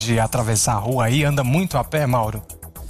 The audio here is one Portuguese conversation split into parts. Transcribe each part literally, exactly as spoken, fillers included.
de atravessar a rua aí? Anda muito a pé, Mauro?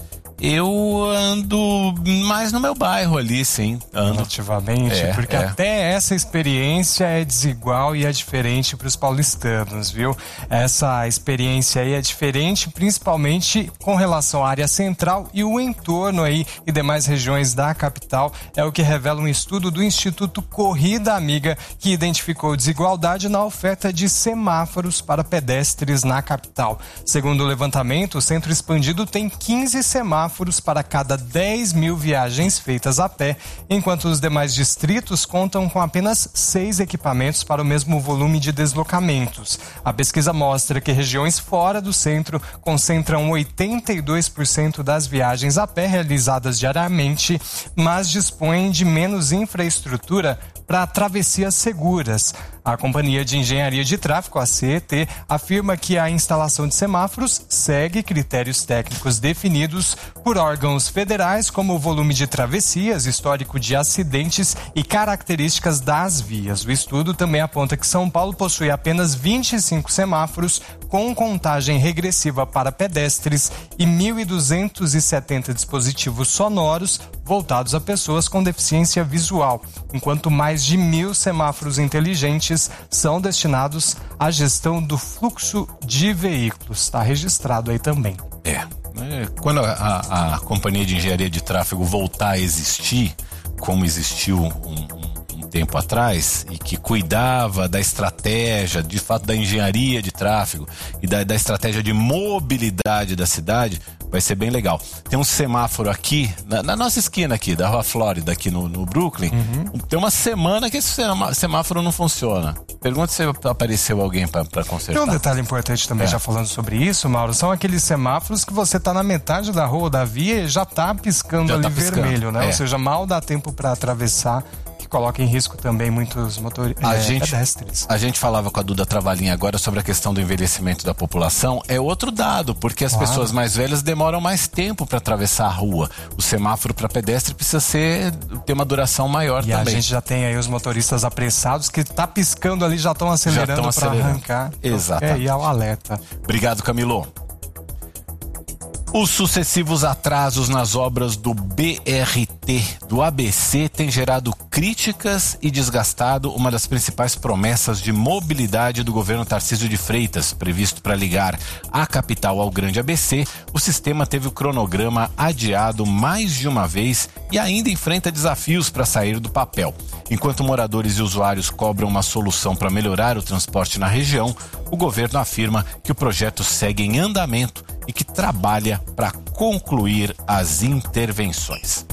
Eu ando mais no meu bairro ali, sim. Ando. Ativamente, é, porque é. até essa experiência é desigual e é diferente para os paulistanos, viu? Essa experiência aí é diferente, principalmente com relação à área central e o entorno aí e demais regiões da capital. É o que revela um estudo do Instituto Corrida Amiga, que identificou desigualdade na oferta de semáforos para pedestres na capital. Segundo o levantamento, o Centro Expandido tem quinze semáforos para cada dez mil viagens feitas a pé, enquanto os demais distritos contam com apenas seis equipamentos para o mesmo volume de deslocamentos. A pesquisa mostra que regiões fora do centro concentram oitenta e dois por cento das viagens a pé realizadas diariamente, mas dispõem de menos infraestrutura para travessias seguras. A Companhia de Engenharia de Tráfego, a C E T, afirma que a instalação de semáforos segue critérios técnicos definidos por órgãos federais, como o volume de travessias, histórico de acidentes e características das vias. O estudo também aponta que São Paulo possui apenas vinte e cinco semáforos com contagem regressiva para pedestres e mil e duzentos e setenta dispositivos sonoros voltados a pessoas com deficiência visual, enquanto mais de mil semáforos inteligentes são destinados à gestão do fluxo de veículos. Está registrado aí também. É. Quando a, a, a Companhia de Engenharia de Tráfego voltar a existir, como existiu um, um, um tempo atrás, e que cuidava da estratégia, de fato da engenharia de tráfego e da, da estratégia de mobilidade da cidade, vai ser bem legal. Tem um semáforo aqui, na, na nossa esquina aqui, da Rua Flórida, aqui no, no Brooklyn. Uhum. Tem uma semana que esse semáforo não funciona. Pergunta se apareceu alguém para consertar. Tem um detalhe importante também, é. já falando sobre isso, Mauro, são aqueles semáforos que você tá na metade da rua ou da via e já tá piscando já ali tá piscando. vermelho, né? É. Ou seja, mal dá tempo para atravessar, que coloca em risco também muitos motor... a é, gente, pedestres. A gente falava com a Duda Travalinha agora sobre a questão do envelhecimento da população. É outro dado, porque as claro. pessoas mais velhas demoram mais tempo para atravessar a rua. O semáforo para pedestre precisa ser, ter uma duração maior e também. E a gente já tem aí os motoristas apressados que tá piscando ali, já estão acelerando para arrancar. Exato. É, e é o alerta. Obrigado, Camilo. Os sucessivos atrasos nas obras do B R T do A B C têm gerado críticas e desgastado uma das principais promessas de mobilidade do governo Tarcísio de Freitas. Previsto para ligar a capital ao Grande A B C, o sistema teve o cronograma adiado mais de uma vez e ainda enfrenta desafios para sair do papel. Enquanto moradores e usuários cobram uma solução para melhorar o transporte na região, o governo afirma que o projeto segue em andamento e que trabalha para concluir as intervenções.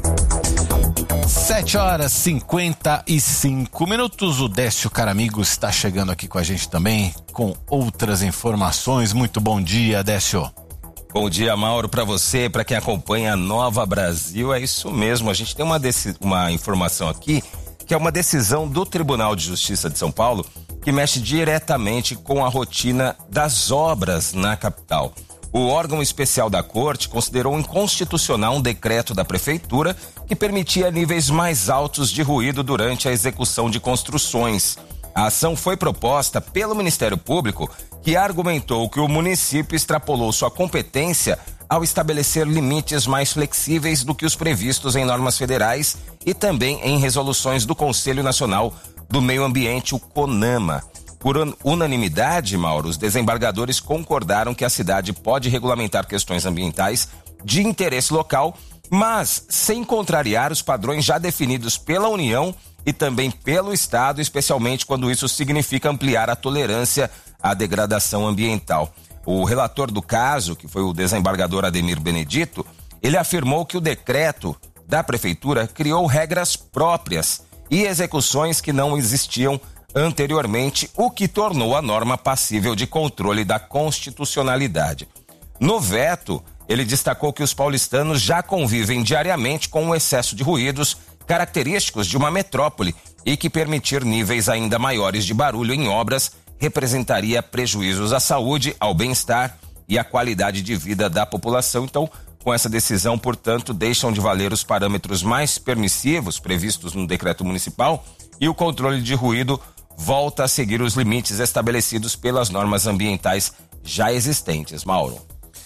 sete horas e cinquenta e cinco minutos. O Décio Caramigo está chegando aqui com a gente também com outras informações. Muito bom dia, Décio. Bom dia, Mauro, para você, para quem acompanha a Nova Brasil. É isso mesmo, a gente tem uma, uma informação aqui que é uma decisão do Tribunal de Justiça de São Paulo que mexe diretamente com a rotina das obras na capital. O órgão especial da Corte considerou inconstitucional um decreto da Prefeitura que permitia níveis mais altos de ruído durante a execução de construções. A ação foi proposta pelo Ministério Público, que argumentou que o município extrapolou sua competência ao estabelecer limites mais flexíveis do que os previstos em normas federais e também em resoluções do Conselho Nacional do Meio Ambiente, o CONAMA. Por unanimidade, Mauro, os desembargadores concordaram que a cidade pode regulamentar questões ambientais de interesse local, mas sem contrariar os padrões já definidos pela União e também pelo Estado, especialmente quando isso significa ampliar a tolerância à degradação ambiental. O relator do caso, que foi o desembargador Ademir Benedito, ele afirmou que o decreto da Prefeitura criou regras próprias e execuções que não existiam anteriormente, o que tornou a norma passível de controle da constitucionalidade. No veto, ele destacou que os paulistanos já convivem diariamente com o excesso de ruídos característicos de uma metrópole e que permitir níveis ainda maiores de barulho em obras representaria prejuízos à saúde, ao bem-estar e à qualidade de vida da população. Então, com essa decisão, portanto, deixam de valer os parâmetros mais permissivos previstos no decreto municipal e o controle de ruído volta a seguir os limites estabelecidos pelas normas ambientais já existentes, Mauro.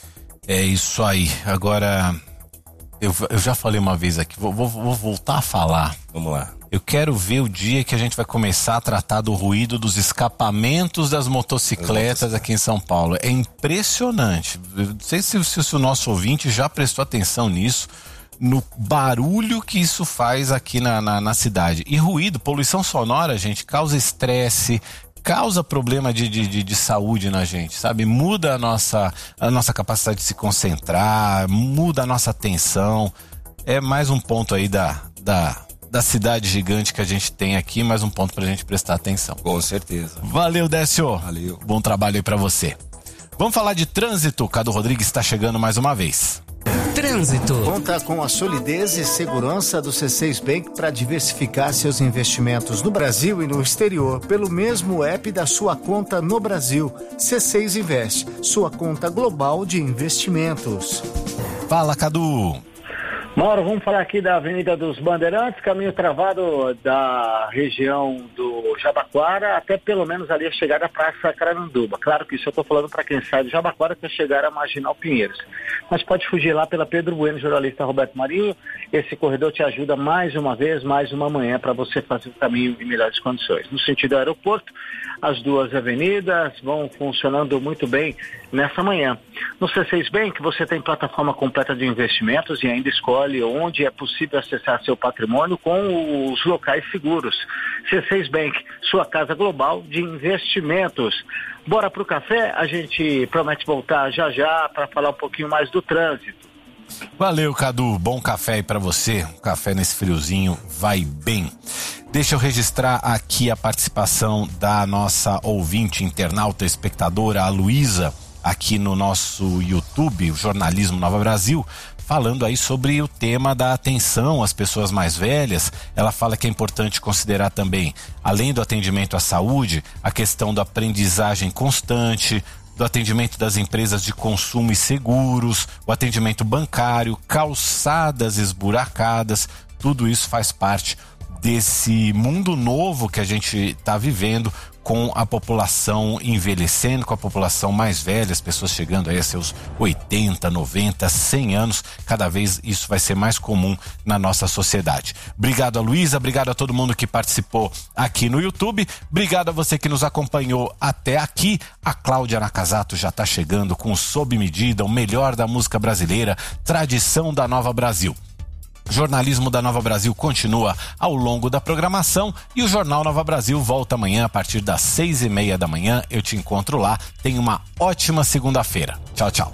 É isso aí. Agora, eu, eu já falei uma vez aqui, vou, vou, vou voltar a falar. Vamos lá. Eu quero ver o dia que a gente vai começar a tratar do ruído dos escapamentos das motocicletas aqui em São Paulo. É impressionante. Eu não sei se, se, se o nosso ouvinte já prestou atenção nisso, no barulho que isso faz aqui na, na, na cidade. E ruído, poluição sonora, gente, causa estresse, causa problema de, de, de, de saúde na gente, sabe? Muda a nossa, a nossa capacidade de se concentrar, muda a nossa atenção. É mais um ponto aí da... da da cidade gigante que a gente tem aqui, mais um ponto pra gente prestar atenção. Com certeza. Valeu, Décio. Valeu. Bom trabalho aí pra você. Vamos falar de trânsito. Cadu Rodrigues está chegando mais uma vez. Trânsito. Conta com a solidez e segurança do C seis Bank para diversificar seus investimentos no Brasil e no exterior pelo mesmo app da sua conta no Brasil. C seis Invest, sua conta global de investimentos. Fala, Cadu. Mauro, vamos falar aqui da Avenida dos Bandeirantes, caminho travado da região do Jabaquara até pelo menos ali a chegada à Praça Caranduba. Claro que isso eu estou falando para quem sai de Jabaquara até chegar a Marginal Pinheiros. Mas pode fugir lá pela Pedro Bueno, jornalista Roberto Marinho. Esse corredor te ajuda mais uma vez, mais uma manhã, para você fazer o caminho em melhores condições. No sentido do aeroporto, as duas avenidas vão funcionando muito bem nessa manhã. No C seis Bank, você tem plataforma completa de investimentos e ainda escolhe onde é possível acessar seu patrimônio com os locais seguros. C seis Bank, sua casa global de investimentos. Bora pro café? A gente promete voltar já já para falar um pouquinho mais do trânsito. Valeu, Cadu. Bom café aí pra você. Um café nesse friozinho vai bem. Deixa eu registrar aqui a participação da nossa ouvinte, internauta, espectadora, a Luísa, aqui no nosso YouTube, o Jornalismo Nova Brasil, falando aí sobre o tema da atenção às pessoas mais velhas. Ela fala que é importante considerar também, além do atendimento à saúde, a questão da aprendizagem constante, do atendimento das empresas de consumo e seguros, o atendimento bancário, calçadas esburacadas, tudo isso faz parte desse mundo novo que a gente está vivendo, com a população envelhecendo, com a população mais velha, as pessoas chegando aí a seus oitenta, noventa, cem anos, cada vez isso vai ser mais comum na nossa sociedade. Obrigado a Luísa, obrigado a todo mundo que participou aqui no YouTube, obrigado a você que nos acompanhou até aqui. A Cláudia Nakazato já está chegando com Sob Medida, o melhor da música brasileira, tradição da Nova Brasil. Jornalismo da Nova Brasil continua ao longo da programação e o Jornal Nova Brasil volta amanhã a partir das seis e meia da manhã. Eu te encontro lá. Tenha uma ótima segunda-feira. Tchau, tchau.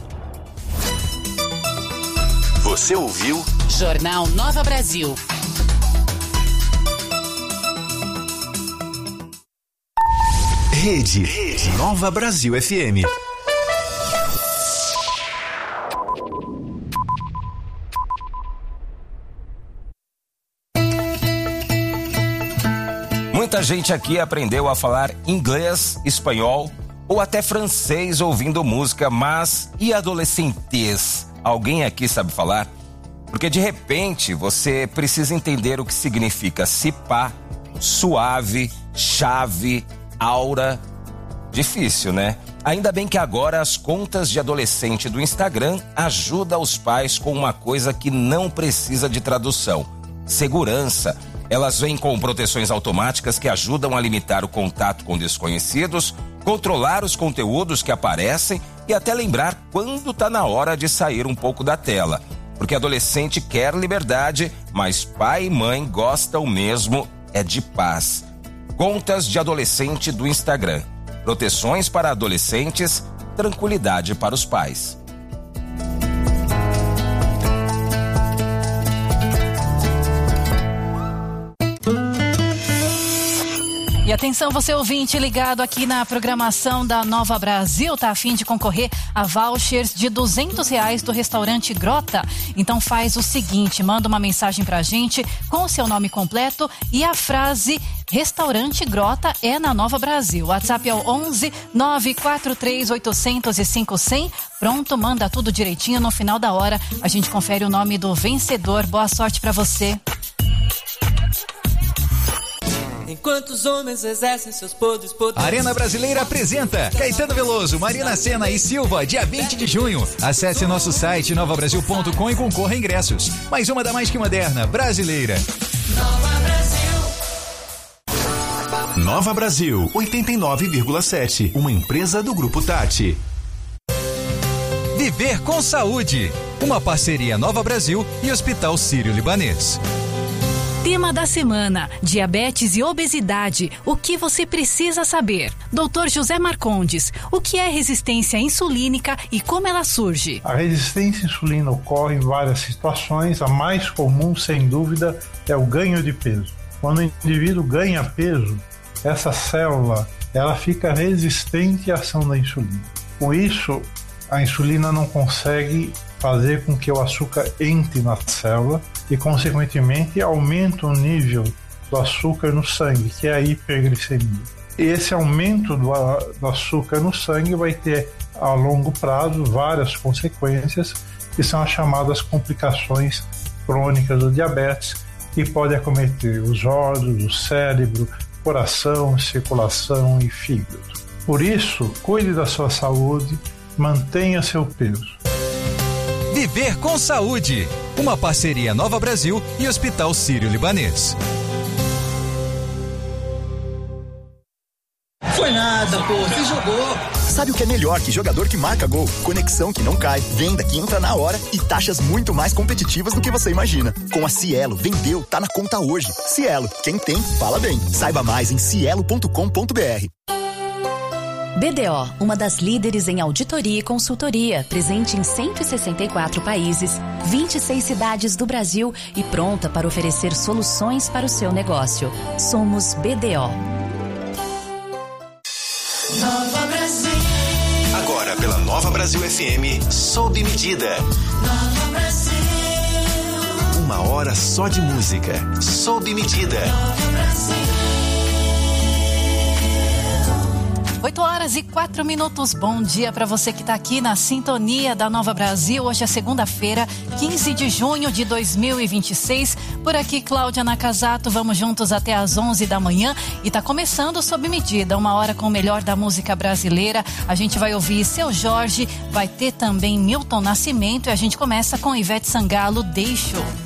Você ouviu Jornal Nova Brasil. Rede, Rede Nova Brasil F M. Muita gente aqui aprendeu a falar inglês, espanhol ou até francês ouvindo música, mas e adolescentez? Alguém aqui sabe falar? Porque de repente você precisa entender o que significa cipá, suave, chave, aura. Difícil, né? Ainda bem que agora as contas de adolescente do Instagram ajudam os pais com uma coisa que não precisa de tradução: segurança. Elas vêm com proteções automáticas que ajudam a limitar o contato com desconhecidos, controlar os conteúdos que aparecem e até lembrar quando está na hora de sair um pouco da tela. Porque adolescente quer liberdade, mas pai e mãe gostam mesmo é de paz. Contas de adolescente do Instagram. Proteções para adolescentes, tranquilidade para os pais. E atenção, você ouvinte ligado aqui na programação da Nova Brasil, tá a fim de concorrer a vouchers de duzentos reais do restaurante Grota? Então faz o seguinte, manda uma mensagem pra gente com o seu nome completo e a frase Restaurante Grota é na Nova Brasil. WhatsApp é o onze nove quatro três oito zero zero cinco zero zero. Pronto, manda tudo direitinho. No final da hora a gente confere o nome do vencedor. Boa sorte pra você. enquanto os homens exercem seus podres poderes. Arena Brasileira apresenta Caetano Veloso, Marina Sena e Silva, dia vinte de junho. Acesse nosso site nova brasil ponto com e concorra a ingressos. Mais uma da Mais Que Moderna, brasileira. Nova Brasil. Nova Brasil, oitenta e nove vírgula sete. Uma empresa do Grupo Tati. Viver com Saúde. Uma parceria Nova Brasil e Hospital Sírio-Libanês. Tema da semana: diabetes e obesidade. O que você precisa saber? doutor José Marcondes, o que é resistência insulínica e como ela surge? A resistência à insulina ocorre em várias situações. A mais comum, sem dúvida, é o ganho de peso. Quando o indivíduo ganha peso, essa célula ela fica resistente à ação da insulina. Com isso, a insulina não consegue fazer com que o açúcar entre na célula e, consequentemente, aumenta o nível do açúcar no sangue, que é a hiperglicemia. Esse aumento do, do açúcar no sangue vai ter, a longo prazo, várias consequências, que são as chamadas complicações crônicas do diabetes, que podem acometer os órgãos, o cérebro, coração, circulação e fígado. Por isso, cuide da sua saúde, mantenha seu peso. Viver com Saúde. Uma parceria Nova Brasil e Hospital Sírio-Libanês. Foi nada, pô, você jogou. Sabe o que é melhor que jogador que marca gol? Conexão que não cai, venda que entra na hora e taxas muito mais competitivas do que você imagina. Com a Cielo, vendeu, tá na conta hoje. Cielo, quem tem, fala bem. Saiba mais em cielo ponto com ponto br. B D O, uma das líderes em auditoria e consultoria, presente em cento e sessenta e quatro países, vinte e seis cidades do Brasil e pronta para oferecer soluções para o seu negócio. Somos B D O. Nova Brasil. Agora pela Nova Brasil F M, sob medida. Nova Brasil. Uma hora só de música, sob medida. Nova Brasil. oito horas e quatro minutos. Bom dia para você que está aqui na sintonia da Nova Brasil. Hoje é segunda-feira, quinze de junho de dois mil e vinte e seis. Por aqui, Cláudia Nakazato. Vamos juntos até às onze da manhã. E está começando Sob Medida, uma hora com o melhor da música brasileira. A gente vai ouvir Seu Jorge, vai ter também Milton Nascimento. E a gente começa com Ivete Sangalo, Deixo.